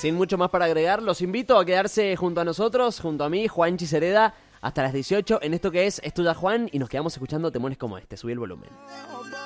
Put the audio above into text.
sin mucho más para agregar, los invito a quedarse junto a nosotros, junto a mí, Juanchi Cereda, hasta las 18 en esto que es Estudia Juan, y nos quedamos escuchando temones como este. Subí el volumen.